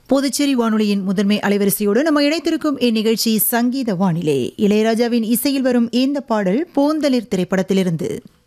புதுச்சேரி வானொலியின் முதன்மை அலைவரிசையோடு நம்ம இணைத்திருக்கும் இந்நிகழ்ச்சி சங்கீத வானிலை. இளையராஜாவின் இசையில் வரும் இந்த பாடல் பூந்தளிர் திரைப்படத்திலிருந்து.